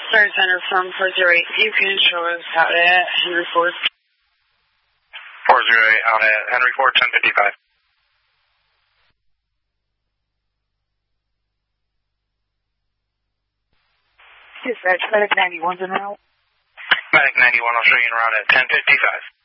Sorry, Center from 408. You can show us out at Henry Ford. 408 out at Henry Ford, 1055. Dispatch, Medic 91's en route. Medic 91, I'll show you en route at 1055.